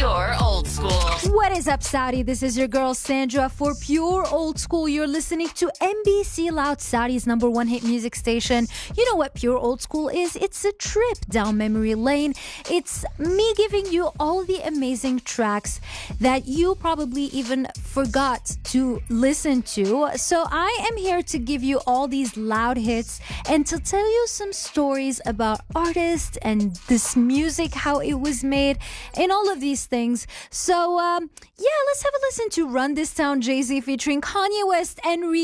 Pure Old School. What is up, Saudi? This is your girl Sandra for Pure Old School. You're listening to NBC Loud, Saudi's #1 hit music station. You know what Pure Old School is? It's a trip down memory lane. It's me giving you all the amazing tracks that you probably even forgot to listen to. So I am here to give you all these loud hits and to tell you some stories about artists and this music, how it was made, and all of these things. So, let's have a listen to Run This Town, Jay-Z featuring Kanye West and Rihanna.